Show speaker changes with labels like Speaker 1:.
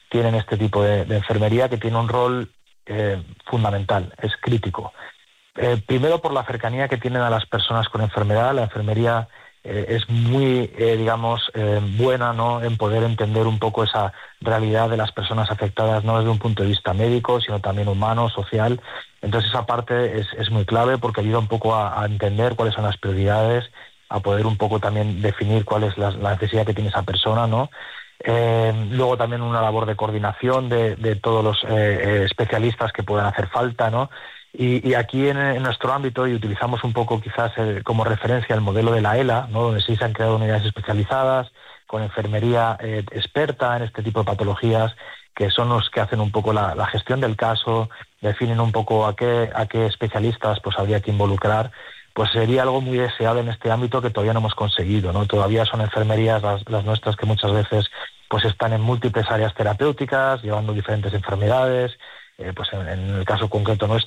Speaker 1: tienen este tipo de enfermería, que tiene un rol fundamental, es crítico. Primero por la cercanía que tienen a las personas con enfermedad. La enfermería es muy, buena, ¿no?, en poder entender un poco esa realidad de las personas afectadas, no desde un punto de vista médico, sino también humano, social. Entonces esa parte es muy clave, porque ayuda un poco a entender cuáles son las prioridades, a poder un poco también definir cuál es la necesidad que tiene esa persona, ¿no? Luego también una labor de coordinación de todos los especialistas que puedan hacer falta, ¿no? Y aquí en nuestro ámbito, y utilizamos un poco quizás como referencia el modelo de la ELA, ¿no?, donde sí se han creado unidades especializadas con enfermería experta en este tipo de patologías, que son los que hacen un poco la gestión del caso, definen un poco a qué especialistas pues habría que involucrar. Pues sería algo muy deseable en este ámbito, que todavía no hemos conseguido, ¿no? Todavía son enfermerías las nuestras que muchas veces pues están en múltiples áreas terapéuticas, llevando diferentes enfermedades. Pues en el caso concreto nuestro,